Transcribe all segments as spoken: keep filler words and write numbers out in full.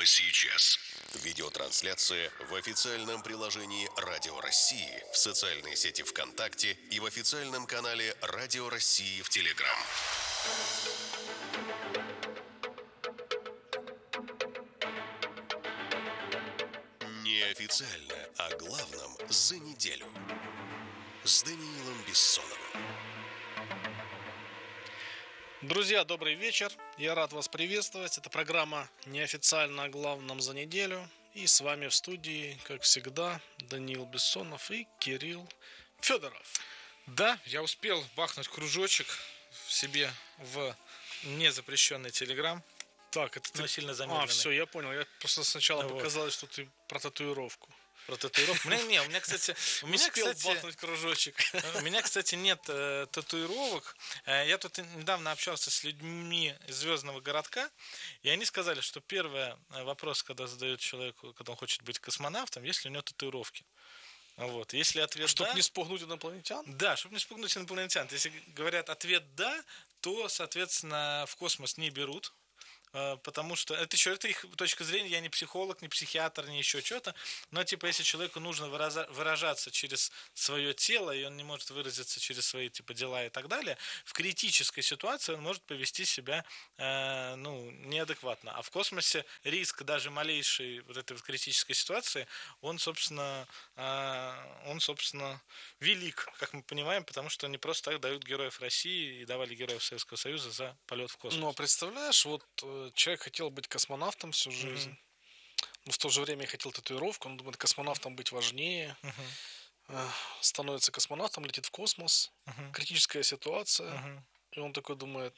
сейчас. Видеотрансляция в официальном приложении Радио России, в социальной сети ВКонтакте и в официальном канале Радио России в Телеграм. Неофициально о главном за неделю. С Даниилом Бессоновым. Друзья, добрый вечер. Я рад вас приветствовать. Это программа «Неофициально о главном за неделю». И с вами в студии, как всегда, Даниил Бессонов и Кирилл Федоров. Да, я успел бахнуть кружочек в себе в незапрещенный Телеграм. Так, это ты... Но сильно замедленный. А, все, я понял. Я просто сначала Вот. показалось, что ты про татуировку. Про татуировку? У меня, не, у меня, кстати, у меня, Успел кстати, бахнуть кружочек. У меня, кстати, нет э, татуировок. Э, я тут недавно общался с людьми из Звездного городка, и они сказали, что первый вопрос, когда задают человеку, когда он хочет быть космонавтом, есть ли у него татуировки. Вот. Если ответ Чтобы да, не спугнуть инопланетян? Да, чтобы не спугнуть инопланетян. Если говорят ответ да, то, соответственно, в космос не берут. Потому что это еще это их точка зрения, я не психолог, не психиатр, не еще что-то, но типа если человеку нужно выраза, выражаться через свое тело, и он не может выразиться через свои типа дела и так далее, в критической ситуации он может повести себя э, ну, неадекватно. А в космосе риск даже малейшей вот этой вот критической ситуации, он, собственно, э, он, собственно, велик, как мы понимаем, потому что они просто так дают героев России и давали героев Советского Союза за полет в космос. Ну, а представляешь, вот человек хотел быть космонавтом всю жизнь, mm-hmm. но в то же время хотел татуировку, он думает, космонавтом быть важнее, mm-hmm. становится космонавтом, летит в космос, mm-hmm. критическая ситуация, mm-hmm. и он такой думает,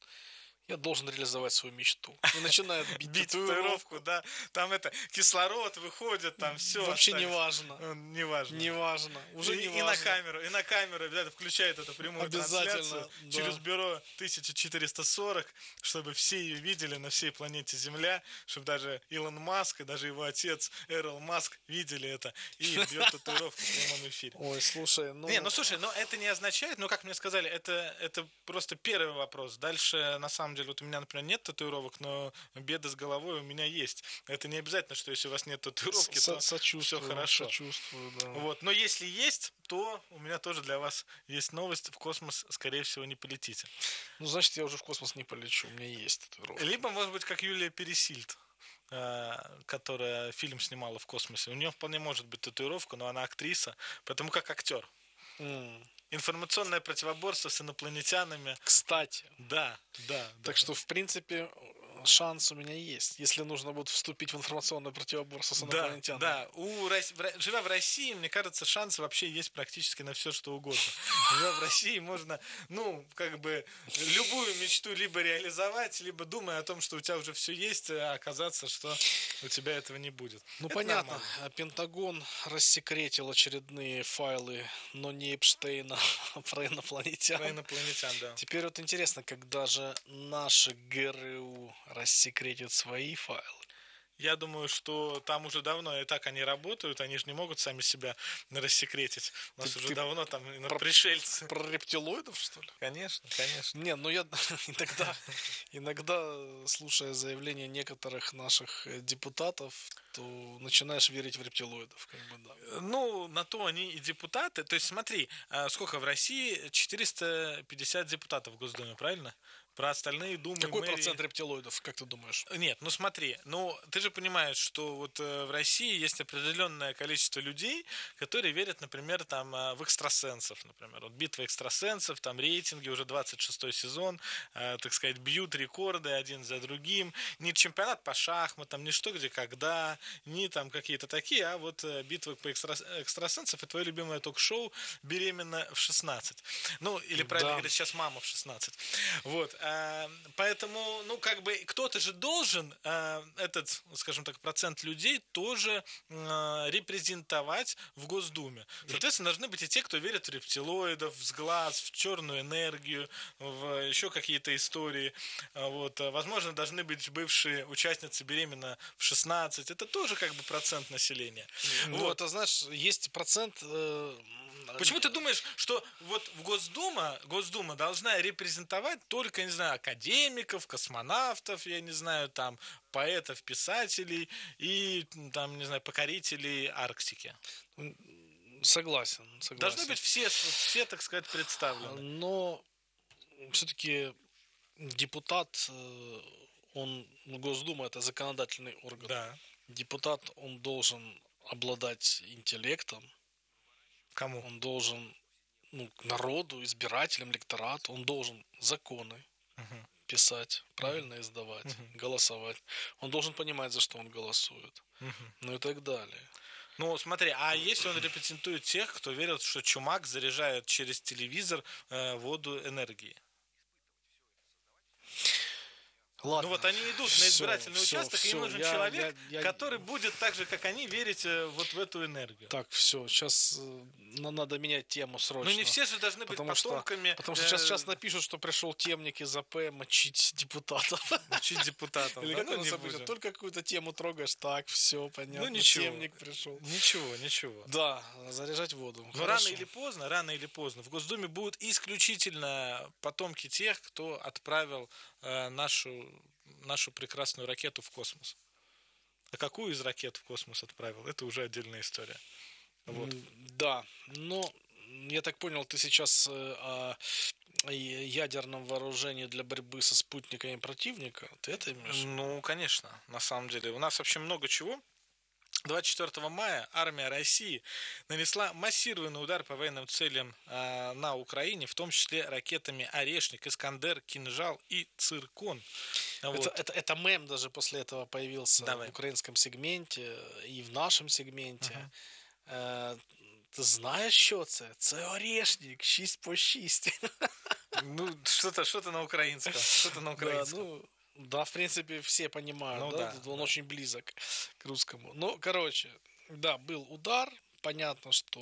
я должен реализовать свою мечту. И начинает бить, бить татуировку, да. Там это кислород выходит, там все. Вообще не важно. Не важно. Не важно. Уже и, не и важно. на камеру, и на камеру обязательно включает эту прямую трансляцию да. через бюро тысяча четыреста сорок, чтобы все ее видели на всей планете Земля, чтобы даже Илон Маск и даже его отец Эрл Маск видели это и бьет татуировку в прямом эфире. Ой, слушай, ну... Не, ну слушай, но это не означает, ну как мне сказали, это, это просто первый вопрос. Дальше, на самом деле, вот у меня, например, нет татуировок, но беды с головой у меня есть. Это не обязательно, что если у вас нет татуировки, Со- то все хорошо. Сочувствую, да. Вот. Но если есть, то у меня тоже для вас есть новость. В космос, скорее всего, не полетите. Ну, значит, я уже в космос не полечу. У меня есть татуировка. Либо, может быть, как Юлия Пересильд, которая фильм снимала в космосе. У нее вполне может быть татуировка, но она актриса, потому как актер. Mm. Информационное противоборство с инопланетянами. Кстати. Да, да. Так да, что, да. в принципе, шанс у меня есть, если нужно будет вступить в информационное противоборство с инопланетянами. Да, да. У, живя в России, мне кажется, шансы вообще есть практически на все, что угодно. Живя в России можно, ну, как бы, любую мечту либо реализовать, либо думая о том, что у тебя уже все есть, а оказаться, что у тебя этого не будет. Ну, это понятно. Нормально. Пентагон рассекретил очередные файлы, но не Эпштейна, а про инопланетян. Про инопланетян, да. Теперь вот интересно, когда же наши ГРУ рассекретят свои файлы. Я думаю, что там уже давно и так они работают, они же не могут сами себя рассекретить. У нас ты, уже ты давно там про, пришельцы. Про рептилоидов, что ли? Конечно, конечно. Не, ну я иногда, иногда, слушая заявления некоторых наших депутатов, то начинаешь верить в рептилоидов, как бы, да. Ну, на то они и депутаты. То есть, смотри, сколько в России? четыреста пятьдесят депутатов в Госдуме, правильно? Про остальные думы. Какой мэрии... процент рептилоидов, как ты думаешь? Нет, ну смотри, ну ты же понимаешь, что вот э, в России есть определенное количество людей, которые верят, например, там э, в экстрасенсов, например. Вот битва экстрасенсов, там рейтинги, уже двадцать шестой сезон, э, так сказать, бьют рекорды один за другим. Не чемпионат по шахматам, не что где когда, не там какие-то такие, а вот э, битва по экстра... экстрасенсов и твое любимое ток-шоу «Беременна в шестнадцать». Ну, или правильно да. говорить, сейчас «Мама в шестнадцать». Вот. Поэтому, ну, как бы, кто-то же должен э, этот, скажем так, процент людей тоже э, репрезентовать в Госдуме. Соответственно, должны быть и те, кто верит в рептилоидов, в сглаз, в черную энергию, в еще какие-то истории. Вот. Возможно, должны быть бывшие участницы «Беременна в шестнадцать». Это тоже как бы процент населения. Ну, вот. это, знаешь, есть процент... Э... Почему ты думаешь, что вот в Госдума, Госдума должна репрезентовать только, не знаю, академиков, космонавтов, я не знаю, там, поэтов, писателей и, там, не знаю, покорителей Арктики? Согласен, согласен. Должны быть все, все, так сказать, представлены. Но все-таки депутат, он, Госдума — это законодательный орган. Да. Депутат, он должен обладать интеллектом. Кому? Он должен, ну, народу, избирателям, электорату, он должен законы угу. писать, правильно издавать, угу. голосовать. Он должен понимать, за что он голосует. Угу. Ну и так далее. Ну, смотри, а если он репрезентует тех, кто верит, что Чумак заряжает через телевизор э, воду энергии? Ладно. Ну вот они идут на избирательный все, участок, все, и им нужен я, человек, я, я... который будет так же, как они, верить вот в эту энергию. Так, все, сейчас э, надо менять тему срочно. Ну не все же должны быть потому потомками. Что, потому что сейчас, сейчас напишут, что пришел темник из АП мочить депутатов. Мочить депутатов. Или да? как Ну, у нас обычно, только какую-то тему трогаешь, так, все, понятно, ну, ничего. темник пришел. Ничего, ничего. Да, заряжать воду. Но рано или поздно, рано или поздно в Госдуме будут исключительно потомки тех, кто отправил э, нашу нашу прекрасную ракету в космос. А какую из ракет в космос отправил, это уже отдельная история. Вот. Да, но я так понял, ты сейчас о ядерном вооружении для борьбы со спутниками противника, ты это имеешь? Ну, конечно, на самом деле. У нас вообще много чего. двадцать четвёртого мая армия России нанесла массированный удар по военным целям э, на Украине, в том числе ракетами «Орешник», «Искандер», «Кинжал» и «Циркон». Вот. Это, это, это мем даже после этого появился Давай. в украинском сегменте и в нашем сегменте. Uh-huh. Е, ти знаєш, що це? Це орешник, шість по шість. Ну, что-то, что-то на украинском. Что-то на украинском. Да, ну, да, в принципе, все понимают, ну, да? да, Он да. очень близок к русскому. Ну, короче, да, был удар. Понятно, что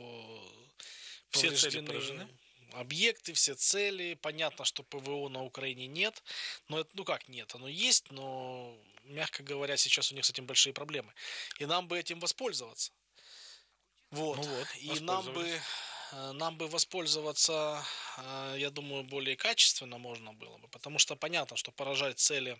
все цели поражены. Объекты, все цели. Понятно, что ПВО на Украине нет. Но это, ну как нет, оно есть, но, мягко говоря, сейчас у них с этим большие проблемы. И нам бы этим воспользоваться. Вот. Ну вот, и нам бы, нам бы воспользоваться, я думаю, более качественно можно было бы. Потому что понятно, что поражать цели,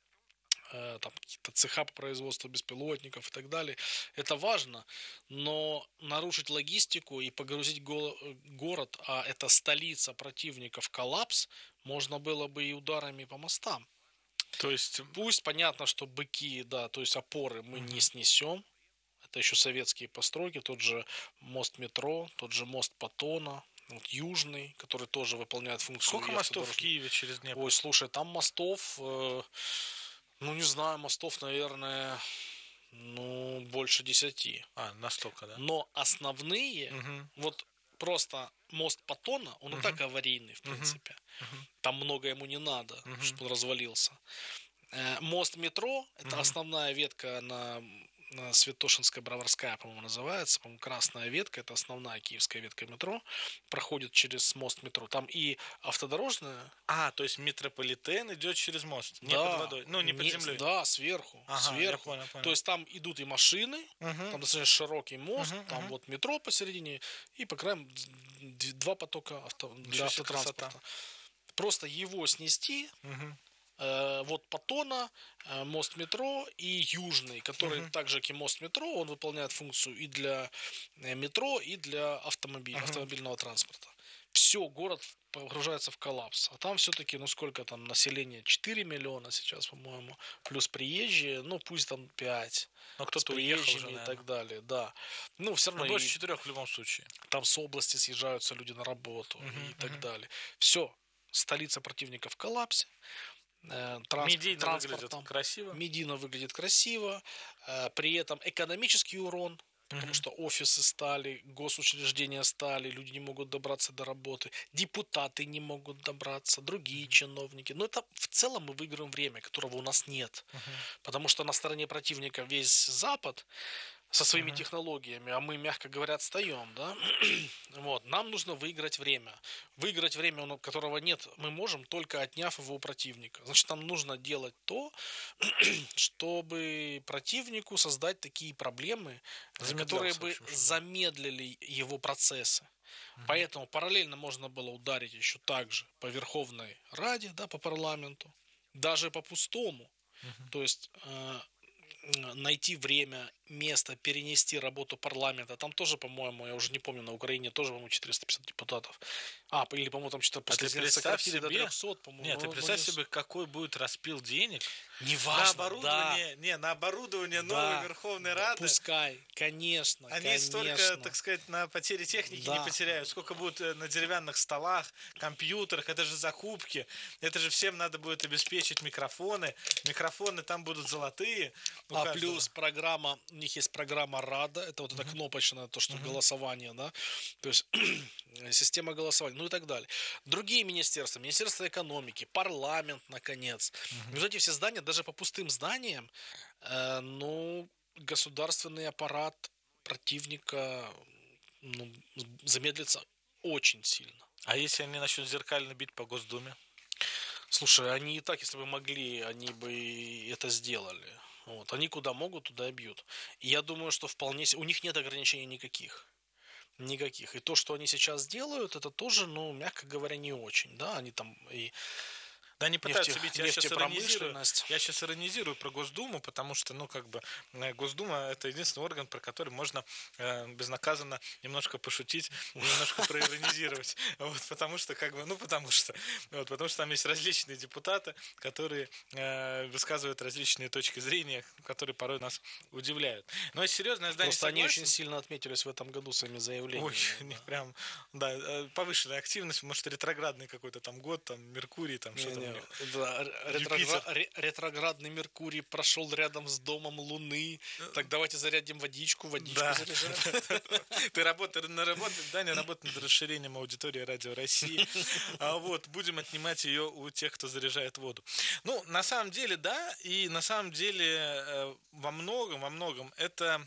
там какие-то цеха по производству беспилотников и так далее, это важно, но нарушить логистику и погрузить го- город, а это столица противника, в коллапс, можно было бы и ударами по мостам. То есть... Пусть понятно, что быки, да, то есть опоры мы mm-hmm. не снесем, это еще советские постройки, тот же мост метро, тот же мост Паттона, вот южный, который тоже выполняет функцию. Сколько мостов в Киеве через Днепр? Ой, слушай, там мостов... Э- Ну, не знаю, мостов, наверное, ну, больше десяти. А, настолько, да? Но основные, угу. вот просто мост Паттона, он угу. и так аварийный, в принципе. Угу. Там много ему не надо, угу. чтобы он развалился. Мост метро, это угу. основная ветка на... Святошинская, Броварская, по-моему, называется. По-моему, красная ветка, это основная киевская ветка метро, проходит через мост метро. Там и автодорожная. А, то есть метрополитен идет через мост, не да, под водой, ну не под не, землей. Да, сверху, ага, сверху. Я понял, понял. То есть там идут и машины, uh-huh. там достаточно широкий мост, uh-huh, там uh-huh. вот метро посередине, и по краям два потока авто, для автотранспорта. Красота. Просто его снести. Uh-huh. Вот Паттона, мост метро и южный, который uh-huh. также как и мост метро, он выполняет функцию и для метро, и для автомобиля, uh-huh. автомобильного транспорта. Все, город погружается в коллапс. А там все-таки, ну сколько там населения? четыре миллиона сейчас, по-моему, плюс приезжие, ну пусть там пять. Но кто-то уехал уже, и так далее, да. Ну, все равно. Но больше четырех в любом случае. Там с области съезжаются люди на работу uh-huh, и так uh-huh. далее. Все, столица противника в коллапсе. Транспорт, медийно выглядит красиво. Медийно выглядит красиво. При этом экономический урон, потому uh-huh. что офисы стали, госучреждения стали, люди не могут добраться до работы, депутаты не могут добраться, другие uh-huh. чиновники. Но это в целом мы выиграем время, которого у нас нет. Uh-huh. Потому что на стороне противника весь Запад со своими uh-huh. технологиями, а мы, мягко говоря, отстаем, да? Вот. Нам нужно выиграть время. Выиграть время, которого нет, мы можем, только отняв его у противника. Значит, нам нужно делать то, чтобы противнику создать такие проблемы, замедлял, которые бы замедлили его процессы. Mm-hmm. Поэтому параллельно можно было ударить еще также по Верховной Раде, да, по парламенту, даже по пустому. Mm-hmm. То есть э, найти время, место, перенести работу парламента. Там тоже, по-моему, я уже не помню, на Украине тоже, по-моему, четыреста пятьдесят депутатов. А, или, по-моему, там что-то после а сократили до трехсот, по-моему. Нет, ты представь ну, себе, какой будет распил денег. Неважно, на оборудование, да. не, на оборудование да. новой Верховной Рады. Пускай, конечно, Они конечно. столько, так сказать, на потери техники да. не потеряют. Сколько будет на деревянных столах, компьютерах, это же закупки. Это же всем надо будет обеспечить микрофоны. Микрофоны там будут золотые. А каждого. Плюс программа, у них есть программа Рада, это вот uh-huh. это кнопочное, то, что uh-huh. голосование, да, то есть система голосования, ну и так далее. Другие министерства, Министерство экономики, парламент, наконец. Uh-huh. Вот эти все здания, даже по пустым зданиям, э, ну, государственный аппарат противника ну, замедлится очень сильно. А если они начнут зеркально бить по Госдуме? Слушай, они и так, если бы могли, они бы это сделали. Вот. Они куда могут, туда и бьют. И я думаю, что вполне... У них нет ограничений никаких. Никаких. И то, что они сейчас делают, это тоже, ну, мягко говоря, не очень. Да, они там и... Да, они пытаются бить. Я сейчас иронизирую. Я сейчас иронизирую про Госдуму, потому что, ну, как бы, Госдума – это единственный орган, про который можно э, безнаказанно немножко пошутить, немножко проиронизировать. Вот, потому что, как бы, ну, потому что, вот, потому что там есть различные депутаты, которые э, высказывают различные точки зрения, которые порой нас удивляют. Но серьезное здание. Просто они очень сильно отметились в этом году своими заявлениями. Ой, у них прям, да, повышенная активность, может, ретроградный какой-то там год, там, Меркурий, там, что-то. Да, ретроград, ретроградный Меркурий прошел рядом с домом Луны. Так давайте зарядим водичку, водичку да. заряжаем. Ты работаешь на работе, Даня работает над расширением аудитории Радио России. А вот будем отнимать ее у тех, кто заряжает воду. Ну, на самом деле, да, и на самом деле во многом, во многом это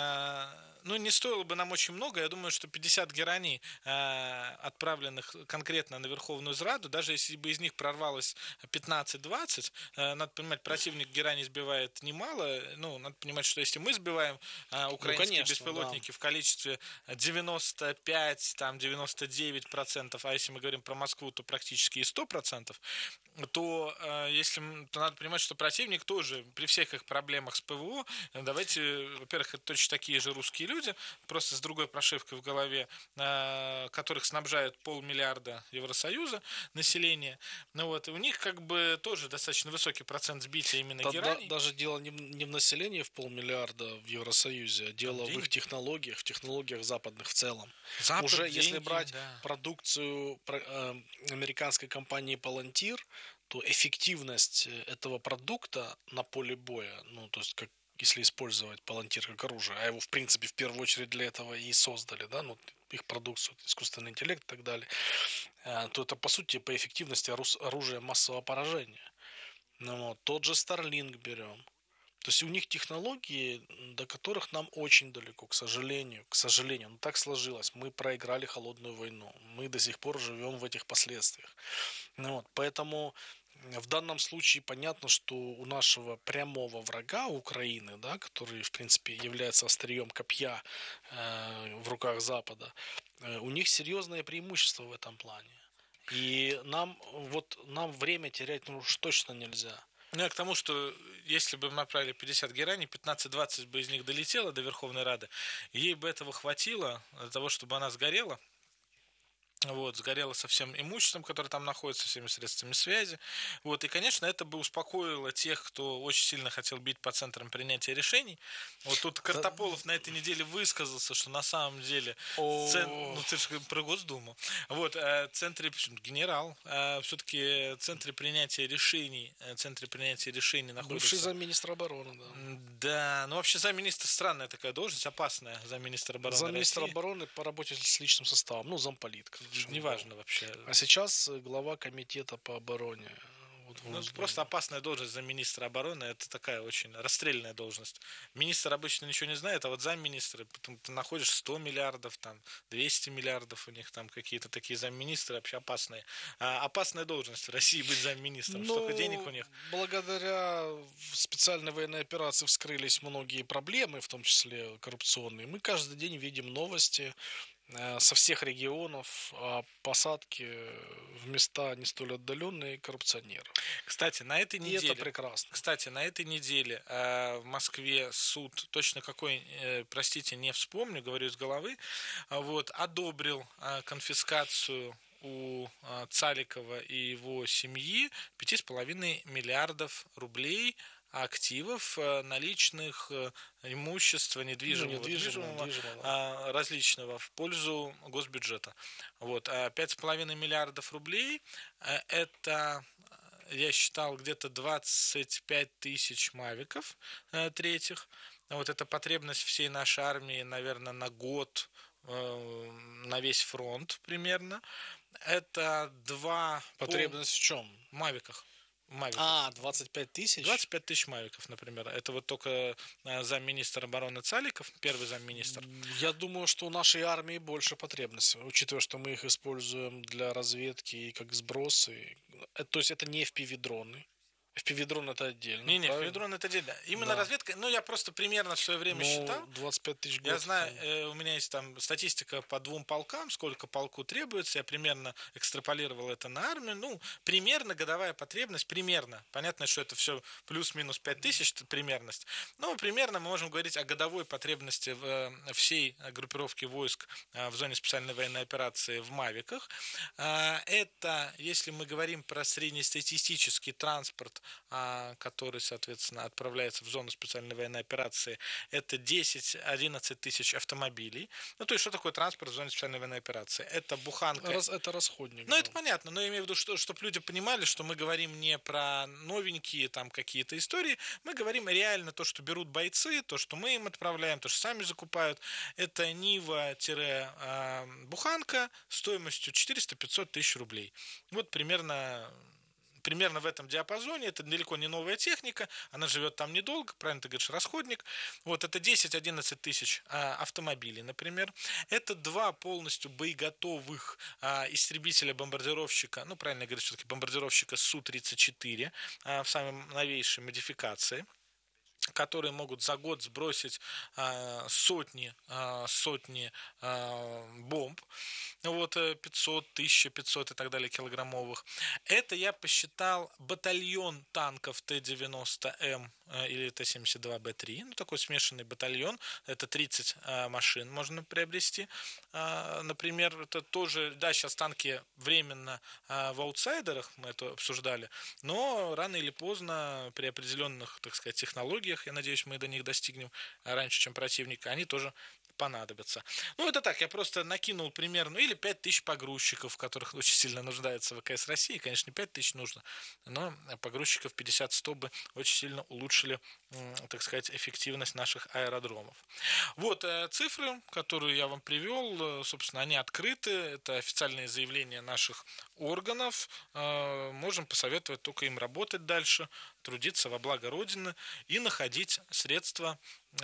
ну, не стоило бы нам очень много. Я думаю, что пятьдесят гераний, э, отправленных конкретно на Верховную Раду, даже если бы из них прорвалось пятнадцать-двадцать, э, надо понимать, противник гераний сбивает немало. Ну, надо понимать, что если мы сбиваем э, украинские ну, конечно, беспилотники да. в количестве девяносто пять, там, девяносто девять процентов, а если мы говорим про Москву, то практически и сто процентов, то, э, если, то надо понимать, что противник тоже при всех их проблемах с ПВО, давайте, во-первых, это точно такие же русские люди, просто с другой прошивкой в голове, э, которых снабжают полмиллиарда Евросоюза населения. Ну вот, и у них как бы тоже достаточно высокий процент сбития именно да, гераний. Да, даже дело не, не в населении в полмиллиарда в Евросоюзе, а дело в их технологиях, в технологиях западных в целом. Запад, Уже деньги, если брать да. продукцию э, американской компании Palantir, то эффективность этого продукта на поле боя, ну, то есть, как если использовать Palantir как оружие, а его, в принципе, в первую очередь для этого и создали, да, ну, их продукцию, искусственный интеллект и так далее, то это, по сути, по эффективности оружие массового поражения. Ну, вот. Тот же Starlink берем. То есть у них технологии, до которых нам очень далеко, к сожалению. К сожалению, ну так сложилось. Мы проиграли холодную войну. Мы до сих пор живем в этих последствиях. Ну, вот. Поэтому в данном случае понятно, что у нашего прямого врага Украины, да, который, в принципе, является острием копья э, в руках Запада, э, у них серьезное преимущество в этом плане. И нам, вот, нам время терять ну, уж точно нельзя. Ну, я к тому, что если бы мы отправили пятьдесят гераний, пятнадцать-двадцать бы из них долетело до Верховной Рады, ей бы этого хватило для того, чтобы она сгорела. Вот, сгорело со всем имуществом, которое там находится, со всеми средствами связи. Вот, и, конечно, это бы успокоило тех, кто очень сильно хотел бить по центрам принятия решений. Вот тут Картополов да. на этой неделе высказался, что на самом деле цен... ну ты же про Госдуму. Вот, э, центре генерал, э, все-таки центре принятия решений, э, центре принятия решений находится. Бывший замминистра обороны, да. Да, ну вообще замминистра странная такая должность, опасная, замминистра обороны. Замминистра обороны по работе с личным составом, ну замполит. Неважно вообще. А сейчас глава комитета по обороне. Вот ну, это просто опасная должность замминистра обороны. Это такая очень расстрельная должность. Министр обычно ничего не знает, а вот замминистра, потом ты находишь сто миллиардов, там, двести миллиардов у них там какие-то такие замминистры вообще опасные. А, опасная должность в России быть замминистром. Ну, столько денег у них. Благодаря специальной военной операции вскрылись многие проблемы, в том числе коррупционные. Мы каждый день видим новости. со всех регионов, а посадки в места не столь отдаленные коррупционеров. Кстати, на этой неделе... И это прекрасно. Кстати, на этой неделе э, в Москве суд, точно какой, э, простите, не вспомню, говорю из головы, вот, одобрил э, конфискацию у э, Цаликова и его семьи пяти с половиной миллиардов рублей активов, наличных, имущества, недвижимого, ну, недвижимого, недвижимого недвижимого. различного в пользу госбюджета. Вот. пять с половиной миллиардов рублей – это, я считал, где-то двадцать пять тысяч мавиков третьих. Вот это потребность всей нашей армии, наверное, на год, на весь фронт примерно. Это два... Потребность пол... в чем? В мавиках. Мавиков. А, двадцать пять тысяч? двадцать пять тысяч мавиков, например. Это вот только замминистра обороны Цаликов, первый замминистр. Я думаю, что у нашей армии больше потребностей, учитывая, что мы их используем для разведки и как сбросы. То есть это не эф пи ви-дроны. эф пи ви-дрон это отдельно. Не, не, эф пи ви-дрон это отдельно. Именно да. разведка, ну я просто примерно в свое время ну, считал. двадцать пять тысяч год. Я знаю, э, у меня есть там статистика по двум полкам, сколько полку требуется. Я примерно экстраполировал это на армию. Ну, примерно годовая потребность, примерно. Понятно, что это все плюс-минус пять тысяч, примерность. Но примерно мы можем говорить о годовой потребности в, всей группировки войск в зоне специальной военной операции в Мавиках. Это, если мы говорим про среднестатистический транспорт, который, соответственно, отправляется в зону специальной военной операции, это десять-одиннадцать тысяч автомобилей. Ну, то есть, что такое транспорт в зоне специальной военной операции? Это буханка. Раз, это расходник. Ну, да. Это понятно, но я имею в виду, что, чтобы люди понимали, что мы говорим не про новенькие там какие-то истории, мы говорим реально то, что берут бойцы, то, что мы им отправляем, то, что сами закупают. Это Нива-буханка стоимостью четыреста-пятьсот тысяч рублей. Вот примерно... Примерно в этом диапазоне, это далеко не новая техника, она живет там недолго, правильно ты говоришь, расходник. Вот это десять-одиннадцать тысяч а, автомобилей, например. Это два полностью боеготовых а, истребителя-бомбардировщика, ну, правильно говорить, все-таки бомбардировщика Су тридцать четыре а, в самой новейшей модификации, которые могут за год сбросить а, сотни, а, сотни а, бомб, вот, пятьсот, тысяча пятьсот и так далее килограммовых. Это я посчитал батальон танков Т девяносто М или Т семьдесят два Б три, ну, такой смешанный батальон, это тридцать а, машин можно приобрести. А, например, это тоже, да, сейчас танки временно а, в аутсайдерах, мы это обсуждали, но рано или поздно при определенных, так сказать, технологиях, я надеюсь, мы до них достигнем раньше, чем противника, они тоже понадобятся. Ну, это так, я просто накинул примерно, ну, или пять тысяч погрузчиков, в которых очень сильно нуждается ВКС России. Конечно, не пять тысяч нужно, но погрузчиков пятьдесят-сто бы очень сильно улучшили, так сказать, эффективность наших аэродромов. Вот цифры, которые я вам привел, собственно, они открыты, это официальные заявления наших органов. Можем посоветовать только им работать дальше, трудиться во благо Родины и находить средства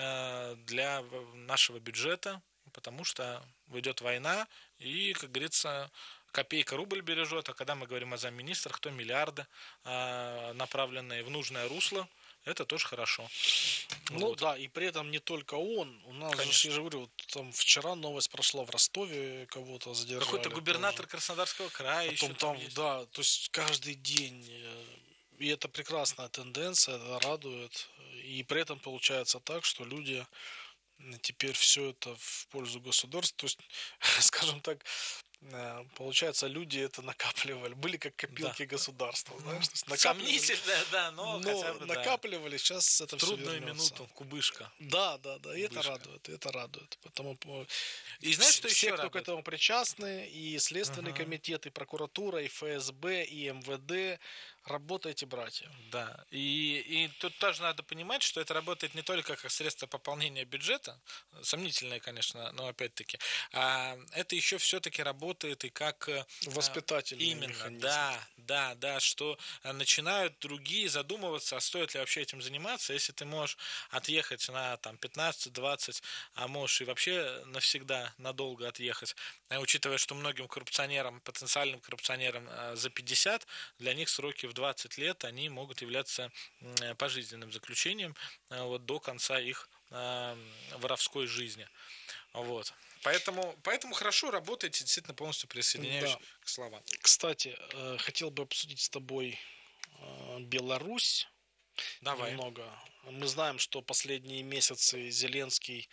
для нашего бюджета, потому что идет война, и, как говорится, копейка рубль бережет, а когда мы говорим о замминистрах, то миллиарды, направленные в нужное русло, это тоже хорошо. Ну вот. Да, и при этом не только он. У нас же, я же говорю, там вчера новость прошла в Ростове, кого-то задержали. Какой-то губернатор тоже. Краснодарского края. Потом еще там, там да, то есть каждый день. И это прекрасная тенденция, это радует. И при этом получается так, что люди теперь все это в пользу государства. То есть, скажем так, получается, люди это накапливали, были как копилки да. государства, знаешь, сомнительно, да, но, но хотя бы, накапливали, да. Сейчас это все трудную минуту, кубышка. Да, да, да, и это радует, и это радует, потому и знаешь, что все, еще кто радует? К этому причастны, и Следственный uh-huh. комитет, и прокуратура, и Эф Эс Бэ, и Эм Вэ Дэ, работайте, братья. Да, и, и тут тоже надо понимать, что это работает не только как средство пополнения бюджета, сомнительное, конечно, но опять-таки, а это еще все-таки работает и как воспитательный именно, механизм. Да, да, да, что начинают другие задумываться, а стоит ли вообще этим заниматься, если ты можешь отъехать на там пятнадцать-двадцать, а можешь и вообще навсегда надолго отъехать, учитывая, что многим коррупционерам, потенциальным коррупционерам за пятьдесят, для них сроки в в двадцать лет они могут являться пожизненным заключением вот, до конца их воровской жизни. Вот. Поэтому, поэтому хорошо работаете, действительно полностью присоединяюсь да. к словам. Кстати, хотел бы обсудить с тобой Беларусь. Давай. Немного. Мы знаем, что последние месяцы Зеленский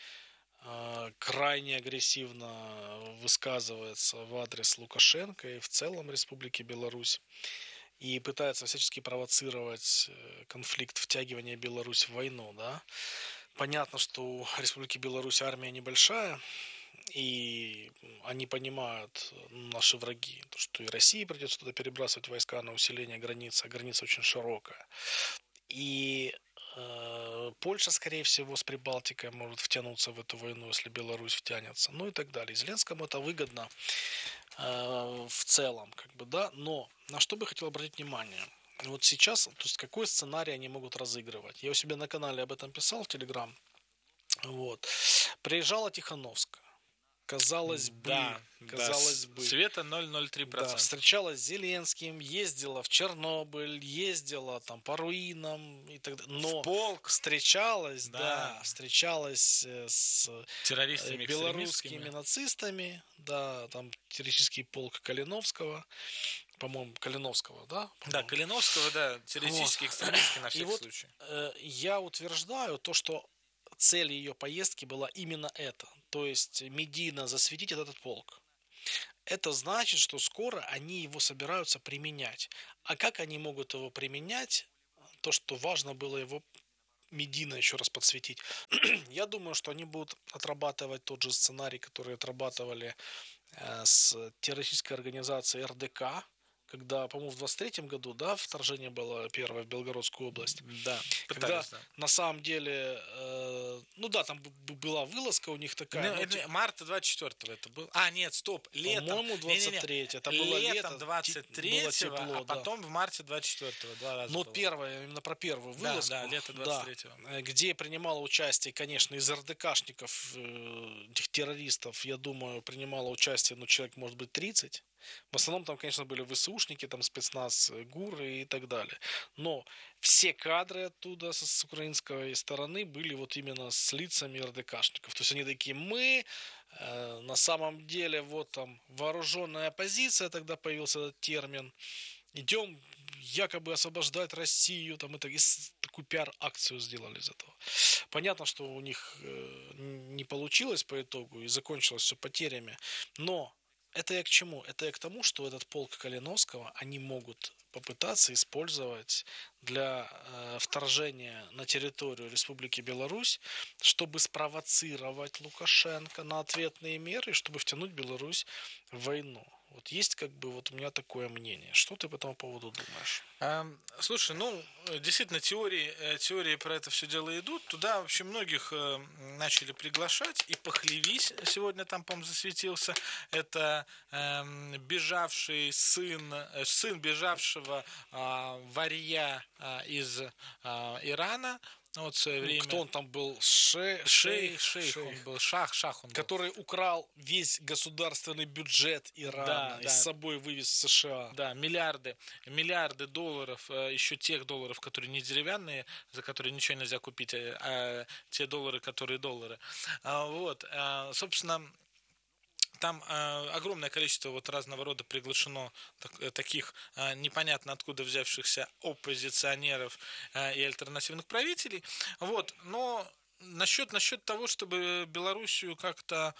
крайне агрессивно высказывается в адрес Лукашенко и в целом Республики Беларусь и пытается всячески провоцировать конфликт втягивания Беларусь в войну, да. Понятно, что у Республики Беларусь армия небольшая, и они понимают, наши враги, что и России придется туда перебрасывать войска на усиление границы, а граница очень широкая. И э, Польша, скорее всего, с Прибалтикой может втянуться в эту войну, если Беларусь втянется, ну и так далее. Зеленскому это выгодно э, в целом, как бы, да. Но на что бы хотел обратить внимание? Вот сейчас, то есть какой сценарий они могут разыгрывать? Я у себя на канале об этом писал в Телеграм. Вот. Приезжала Тихановская. Казалось бы, да, казалось да. бы. Света ноль целых ноль три процента. Да, встречалась с Зеленским, ездила в Чернобыль, ездила там по руинам и так далее. Но в полк. встречалась, да, да встречалась с террористами, белорусскими нацистами, да, там террористический полк Калиновского. По-моему, Калиновского, да? По-моему. Да, Калиновского, да, террористический вот. экстремистский на всякий и вот, случай. Э, я утверждаю то, что цель ее поездки была именно это. То есть медийно засветить этот полк. Это значит, что скоро они его собираются применять. А как они могут его применять? То, что важно было его медийно еще раз подсветить. Я думаю, что они будут отрабатывать тот же сценарий, который отрабатывали э, с террористической организацией эр дэ ка, когда, по-моему, в двадцать третьем году, да, вторжение было первое в Белгородскую область. Да, когда пытались, да. на самом деле, э, ну да, там была вылазка у них такая. Ну, это, марта двадцать четвёртого это был. А, нет, стоп, летом. По-моему, двадцать третьего. Это было летом лето, двадцать третьего, тепло, а потом да. в марте двадцать четвёртого. Два раза Ну, было. первое, именно про первую вылазку. Да, да, лето двадцать третьего. Да, где принимало участие, конечно, из эр дэ кашников, этих террористов, я думаю, принимало участие, ну, человек, может быть, тридцать. В основном там, конечно, были вэ эс ушники, там спецназ, ГУРы и так далее. Но все кадры оттуда с, с украинской стороны были вот именно с лицами эр дэ кашников. То есть они такие, мы э, на самом деле вот там вооруженная оппозиция, тогда появился этот термин, идем якобы освобождать Россию, там, и, так, и такую пиар-акцию сделали из этого. Понятно, что у них э, не получилось по итогу и закончилось все потерями, но это я к чему? Это я к тому, что этот полк Калиновского они могут попытаться использовать для э, вторжения на территорию Республики Беларусь, чтобы спровоцировать Лукашенко на ответные меры, чтобы втянуть Беларусь в войну. Вот есть как бы вот у меня такое мнение. Что ты по этому поводу думаешь? А, слушай, ну, действительно, теории, теории про это все дело идут. Туда вообще многих э, начали приглашать. И Пахлевись сегодня там, по-моему, засветился. Это э, бежавший сын, сын бежавшего э, варья э, из э, Ирана. Вот в свое время. Кто он там был? Ше... Шейх, шейх, шейх он был. Шах, шах он был. Который украл весь государственный бюджет Ирана да, и да. с собой вывез в США. Да, миллиарды, миллиарды долларов, еще тех долларов, которые не деревянные, за которые ничего нельзя купить, а те доллары, которые доллары. Вот, собственно, там э, огромное количество вот разного рода приглашено так, таких э, непонятно откуда взявшихся оппозиционеров э, и альтернативных правителей. Вот, но насчет, насчет того, чтобы Белоруссию как-то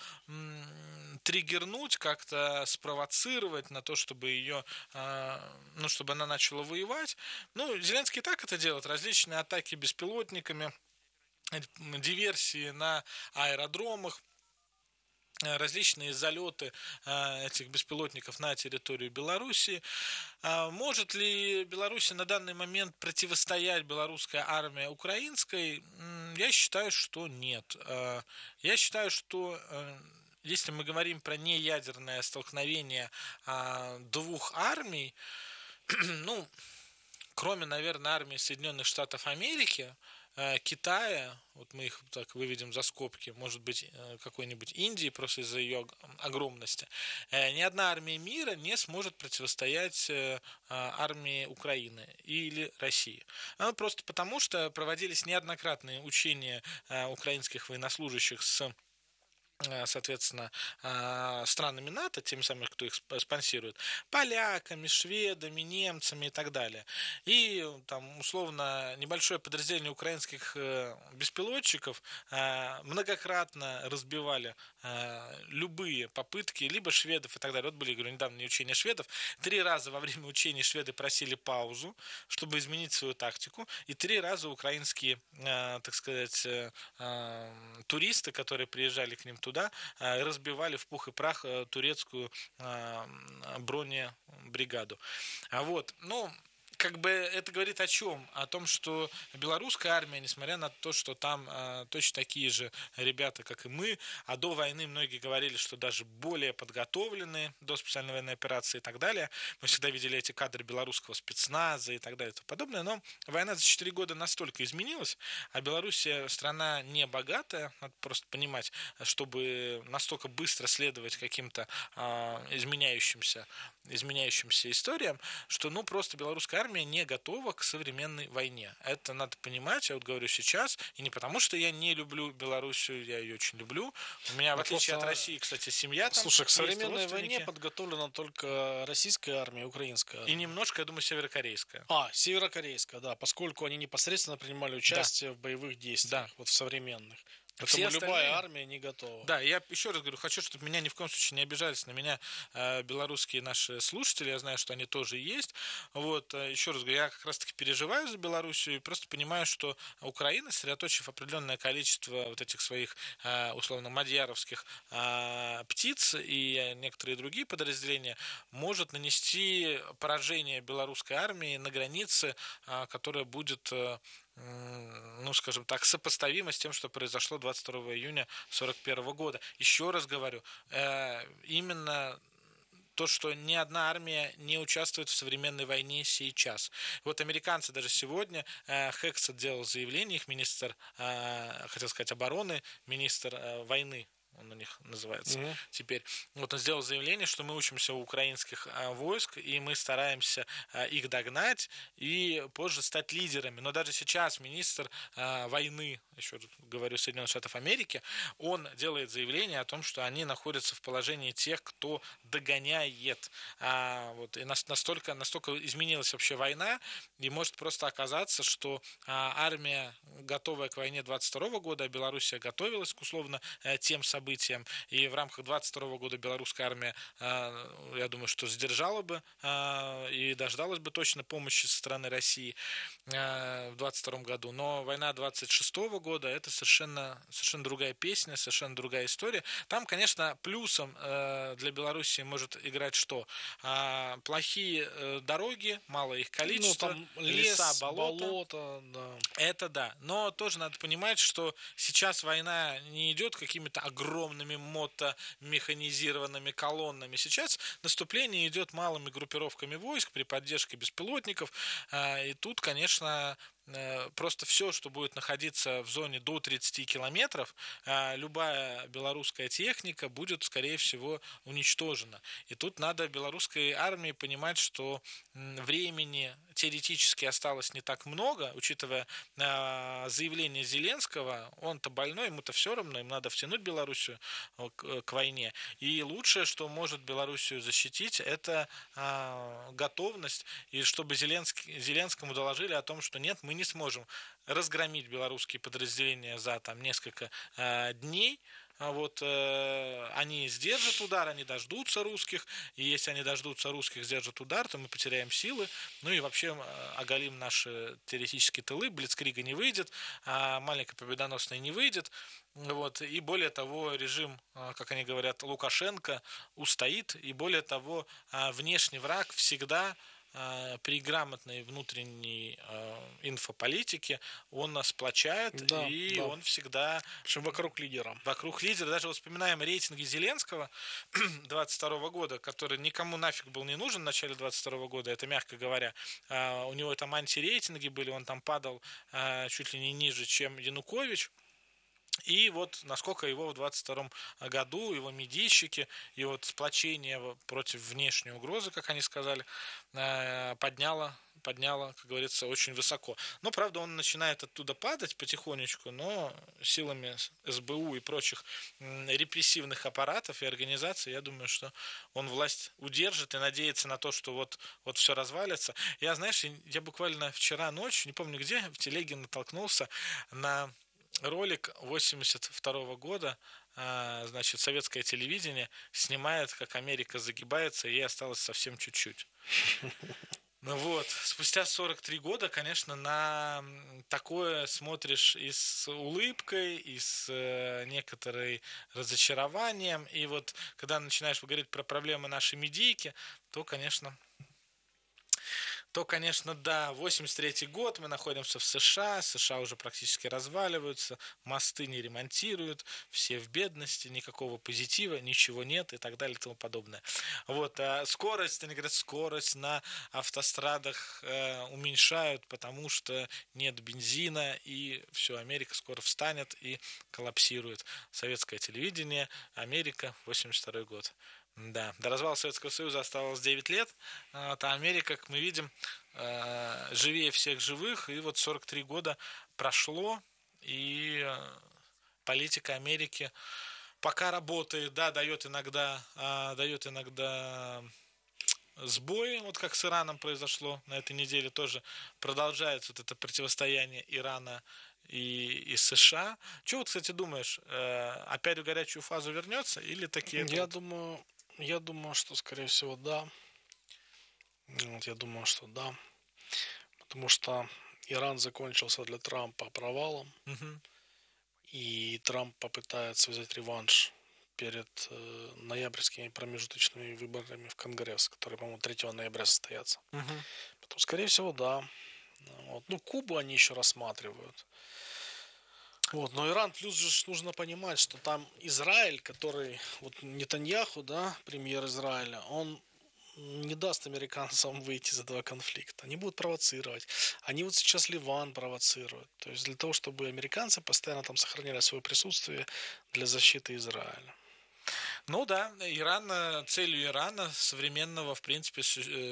м, триггернуть, как-то спровоцировать на то, чтобы ее, э, ну, чтобы она начала воевать, ну, Зеленский так это делает, различные атаки беспилотниками, диверсии на аэродромах, различные залеты э, этих беспилотников на территорию Белоруссии. Э, может ли Беларусь на данный момент противостоять белорусская армия украинской? Я считаю, что нет. Э, я считаю, что э, если мы говорим про неядерное столкновение э, двух армий, ну, кроме, наверное, армии Соединенных Штатов Америки, Китая, вот мы их так выведем за скобки, может быть, какой-нибудь Индии, просто из-за ее огромности, ни одна армия мира не сможет противостоять армии Украины или России. Просто потому, что проводились неоднократные учения украинских военнослужащих с соответственно, странами НАТО, теми самыми, кто их спонсирует, поляками, шведами, немцами и так далее. И там, условно, небольшое подразделение украинских беспилотчиков многократно разбивали любые попытки, либо шведов и так далее. Вот были, говорю, недавние учения шведов. Три раза во время учений шведы просили паузу, чтобы изменить свою тактику. И три раза украинские, так сказать, туристы, которые приезжали к ним туда, туда, разбивали в пух и прах турецкую бронебригаду. Вот, ну, как бы это говорит о чем? О том, что белорусская армия, несмотря на то, что там э, точно такие же ребята, как и мы, а до войны многие говорили, что даже более подготовленные до специальной военной операции и так далее. Мы всегда видели эти кадры белорусского спецназа и так далее и тому подобное. Но война за четыре года настолько изменилась, а Белоруссия страна не богатая, надо просто понимать, чтобы настолько быстро следовать каким-то э, изменяющимся, изменяющимся историям, что ну просто белорусская армия не готова к современной войне. Это надо понимать, я вот говорю сейчас, и не потому, что я не люблю Белоруссию, я ее очень люблю. У меня, в отличие от России, кстати, семья там. Слушай, к современной войне подготовлена только российская армия, украинская армия. И немножко, я думаю, северокорейская. А, северокорейская, да, поскольку они непосредственно принимали участие да. в боевых действиях, да. вот в современных. Поэтому остальные... любая армия не готова. Да, я еще раз говорю, хочу, чтобы меня ни в коем случае не обижались на меня э, белорусские наши слушатели. Я знаю, что они тоже есть. Вот, э, еще раз говорю, я как раз-таки переживаю за Белоруссию и просто понимаю, что Украина, сосредоточив определенное количество вот этих своих э, условно мадьяровских э, птиц и некоторые другие подразделения, может нанести поражение белорусской армии на границе, э, которая будет... Э, ну, скажем так, сопоставимо с тем, что произошло двадцать второго июня сорок первого года. Еще раз говорю, именно то, что ни одна армия не участвует в современной войне сейчас. Вот американцы даже сегодня, Хексет делал заявление, их министр, хотел сказать, обороны, министр войны, он у них называется mm-hmm. теперь. Вот он сделал заявление, что мы учимся у украинских а, войск, и мы стараемся а, их догнать и позже стать лидерами. Но даже сейчас министр а, войны, еще раз говорю, Соединенных Штатов Америки, он делает заявление о том, что они находятся в положении тех, кто догоняет. А, вот, и настолько, настолько изменилась вообще война, и может просто оказаться, что а, армия, готовая к войне двадцать второго года, а Белоруссия готовилась к условно тем событиям, и в рамках двадцать второго года белорусская армия, я думаю, что сдержала бы и дождалась бы точно помощи со стороны России в двадцать втором году. Но война двадцать шестого года — это совершенно, совершенно другая песня, совершенно другая история. Там, конечно, плюсом для Белоруссии может играть что? Плохие дороги, мало их количество, ну, там лес, леса, болота. болото, да. Это да. Но тоже надо понимать, что сейчас война не идет какими-то огромными огромными мотомеханизированными колоннами. Сейчас наступление идет малыми группировками войск при поддержке беспилотников. И тут, конечно, просто все, что будет находиться в зоне до тридцати километров, любая белорусская техника будет, скорее всего, уничтожена. И тут надо белорусской армии понимать, что времени теоретически осталось не так много, учитывая заявление Зеленского. Он-то больной, ему-то все равно, им надо втянуть Белоруссию к войне. И лучшее, что может Белоруссию защитить, это готовность, и чтобы Зеленский, Зеленскому доложили о том, что нет, мы не сможем разгромить белорусские подразделения за там, несколько э, дней. Вот, э, они сдержат удар, они дождутся русских, и если они дождутся русских, сдержат удар, то мы потеряем силы, ну и вообще э, оголим наши теоретические тылы, блицкрига не выйдет, а маленькая победоносная не выйдет. Вот, и более того, режим, как они говорят, Лукашенко устоит, и более того, внешний враг всегда при грамотной внутренней инфополитике он нас сплочает, да, и да. он всегда... Причем вокруг лидера. Вокруг лидера. Даже вспоминаем рейтинги Зеленского двадцать второго года, который никому нафиг был не нужен в начале двадцать второго года, это мягко говоря. У него там антирейтинги были, он там падал чуть ли не ниже, чем Янукович. И вот насколько его в двадцать втором году, его медийщики, и вот сплочение против внешней угрозы, как они сказали, подняло, подняло, как говорится, очень высоко. Но, правда, он начинает оттуда падать потихонечку, но силами эс бэ у и прочих репрессивных аппаратов и организаций, я думаю, что он власть удержит и надеется на то, что вот, вот все развалится. Я, знаешь, я буквально вчера ночью, не помню где, в телеге натолкнулся на... ролик восемьдесят второго года, значит, советское телевидение снимает, как Америка загибается, и ей осталось совсем чуть-чуть. Ну вот, спустя сорок три года, конечно, на такое смотришь и с улыбкой, и с некоторой разочарованием. И вот, когда начинаешь говорить про проблемы нашей медийки, то, конечно... то, конечно, да, восемьдесят третий год, мы находимся в США, США уже практически разваливаются, мосты не ремонтируют, все в бедности, никакого позитива, ничего нет и так далее и тому подобное. Вот, а скорость, они говорят, скорость на автострадах э, уменьшают, потому что нет бензина, и все, Америка скоро встанет и коллапсирует. Советское телевидение, Америка, восемьдесят второй год. Да, до развала Советского Союза осталось девять лет, а Америка, как мы видим, живее всех живых, и вот сорок три года прошло, и политика Америки пока работает, да, дает иногда, дает иногда сбои, вот как с Ираном произошло на этой неделе, тоже продолжается вот это противостояние Ирана и, и США. Чего вот, кстати, думаешь, опять в горячую фазу вернется или такие? Я думаю, я думаю, что, скорее всего, да. Вот, я думаю, что да. Потому что Иран закончился для Трампа провалом. Угу. И Трамп попытается взять реванш перед э, ноябрьскими промежуточными выборами в Конгресс, которые, по-моему, третьего ноября состоятся. Угу. Потом, скорее всего, да. Вот. Ну, Кубу они еще рассматривают. Вот. Но Иран, плюс же нужно понимать, что там Израиль, который, вот Нетаньяху, да, премьер Израиля, он не даст американцам выйти из этого конфликта. Они будут провоцировать. Они вот сейчас Ливан провоцируют. То есть для того, чтобы американцы постоянно там сохраняли свое присутствие для защиты Израиля. Ну да, Иран, целью Ирана современного, в принципе,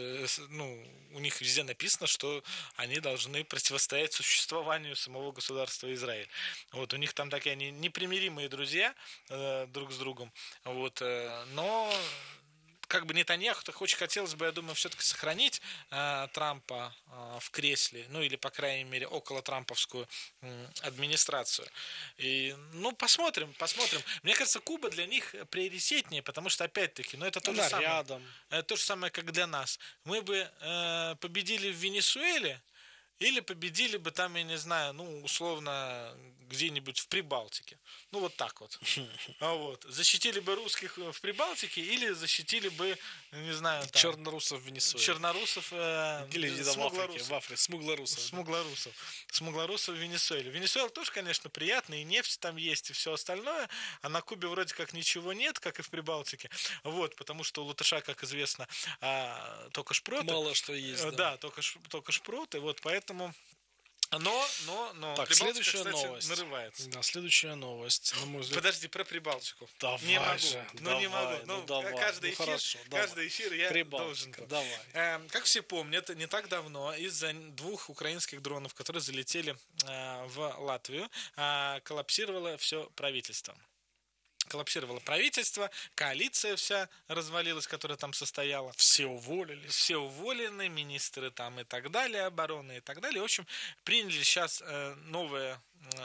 ну, у них везде написано, что они должны противостоять существованию самого государства Израиль. Вот, у них там такие они непримиримые друзья э, друг с другом. Вот, э, но как бы Нетаньяху так очень хотелось бы, я думаю, все-таки сохранить э, Трампа э, в кресле, ну или, по крайней мере, около трамповскую э, администрацию. И, ну, посмотрим, посмотрим. Мне кажется, Куба для них приоритетнее, потому что, опять-таки, ну, это то же самое. Рядом. Это то же самое, как для нас. Мы бы э, победили в Венесуэле, или победили бы там, я не знаю, ну, условно, где-нибудь в Прибалтике. Ну, вот так вот. А вот. Защитили бы русских в Прибалтике или защитили бы, не знаю, там... Чернорусов в Венесуэле. Чернорусов... Э, или где-то в Африке, в Африке. Смуглорусов. Смуглорусов. Смуглорусов в Венесуэле. Венесуэла тоже, конечно, приятно, и нефть там есть, и все остальное. А на Кубе вроде как ничего нет, как и в Прибалтике. Вот, потому что у латыша, как известно, а, только шпроты. Мало что есть, да. Да, только, только шпроты. Вот, поэтому Поэтому, но, но, но, так, Прибалтика, следующая кстати, новость. нарывается. Да, следующая новость. На мой взгляд... Подожди, про Прибалтику. Давай не могу. же, Ну, давай, не могу. Ну, ну, давай. Каждый, ну, эфир, хорошо, каждый давай. эфир я Прибалтика, должен. Давай. Э, как все помнят, не так давно из-за двух украинских дронов, которые залетели э, в Латвию, э, коллапсировало все правительство. Коллапсировало правительство, коалиция вся развалилась, которая там состояла. Все уволились. Все уволены, министры там и так далее, обороны и так далее. В общем, приняли сейчас э, новое э,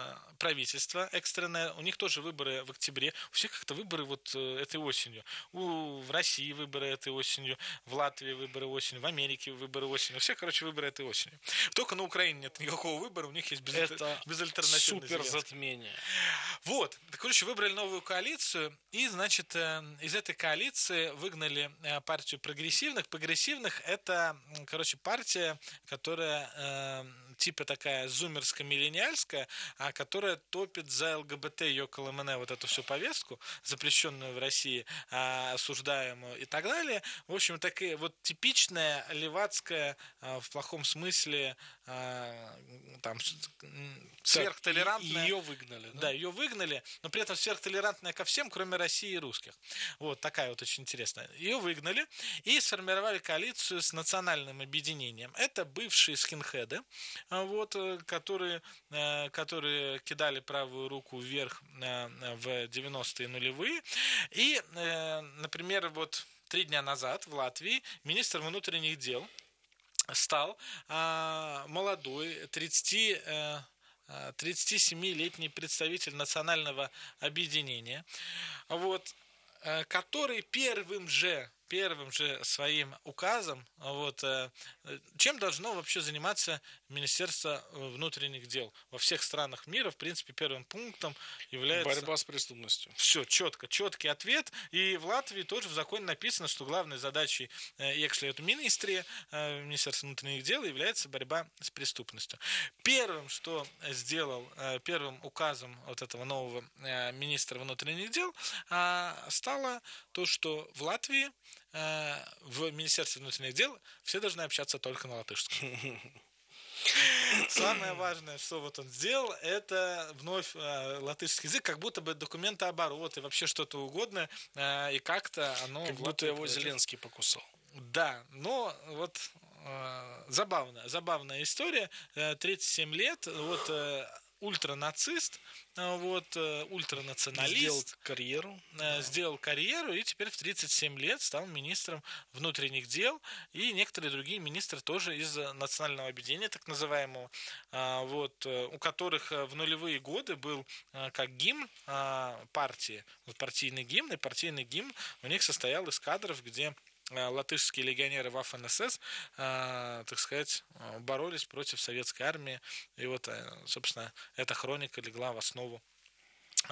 правительство экстренное, у них тоже выборы в октябре. У всех как-то выборы вот этой осенью. У, в России выборы этой осенью, в Латвии выборы осенью, в Америке выборы осенью. У всех, короче, выборы этой осенью. Только на Украине нет никакого выбора, у них есть без, Это безальтернативный супер Зеленский. затмение. Вот, короче, выбрали новую коалицию, и, значит, из этой коалиции выгнали партию прогрессивных. Прогрессивных — это, короче, партия, которая э, типа такая зумерско-миллениальская, а которая топит за ЛГБТ, ЙОКЛМН, вот эту всю повестку, запрещенную в России, а, осуждаемую и так далее. В общем, такая вот типичная левацкая, а, в плохом смысле, а, там, сверхтолерантная. Ее выгнали, да? Да, ее выгнали, но при этом сверхтолерантная ко всем, кроме России и русских. Вот такая вот очень интересная. Ее выгнали и сформировали коалицию с национальным объединением. Это бывшие скинхеды, вот, которые, которые кидали правую руку вверх в девяностые нулевые. И, например, вот три дня назад в Латвии министр внутренних дел стал молодой, тридцати тридцатисемилетний представитель национального объединения, вот, который первым же, первым же своим указом, вот, чем должно вообще заниматься Министерство внутренних дел во всех странах мира, в принципе, первым пунктом является... Борьба с преступностью. Все, четко, четкий ответ. И в Латвии тоже в законе написано, что главной задачей Iekšlietu министрии, Министерства внутренних дел, является борьба с преступностью. Первым, что сделал, первым указом вот этого нового министра внутренних дел, стало то, что в Латвии в Министерстве внутренних дел все должны общаться только на латышском. Самое важное, что вот он сделал, это вновь э, латышский язык, как будто бы документооборот и вообще что-то угодно, э, и как-то оно... Как будто его Зеленский покусал. Да, но вот э, забавная, забавная история. Э, тридцать семь лет, вот... Э, ультранацист, вот, ультранационалист. Сделал карьеру. Да. Сделал карьеру и теперь в тридцать семь лет стал министром внутренних дел. И некоторые другие министры тоже из национального объединения, так называемого, вот, у которых в нулевые годы был как гимн партии, вот партийный гимн, и партийный гимн у них состоял из кадров, где латышские легионеры Waffen-эс эс, э, так сказать, боролись против советской армии. И вот, собственно, эта хроника легла в основу